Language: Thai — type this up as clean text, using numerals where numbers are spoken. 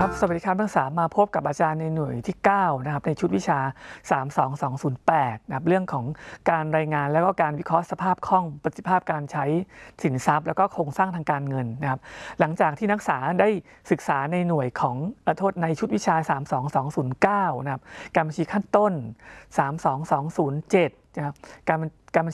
ครับสวัสดีครับนักศึกษามาพบกับอาจารย์ในหน่วยที่9นะครับในชุดวิชา32208นะครับเรื่องของการรายงานแล้วก็การวิเคราะห์สภาพคล่องประสิทธิภาพการใช้สินทรัพย์แล้วก็โครงสร้างทางการเงินนะครับหลังจากที่นักศึกษาได้ศึกษาในหน่วยของในชุดวิชา32209นะครับการบัญชีขั้นต้น32207นะครับการบัญ